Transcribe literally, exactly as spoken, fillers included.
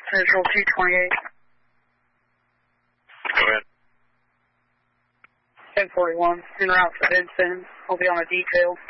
Central two twenty-eight. Go ahead. ten forty-one, en route for Vincennes. I'll be on a detail.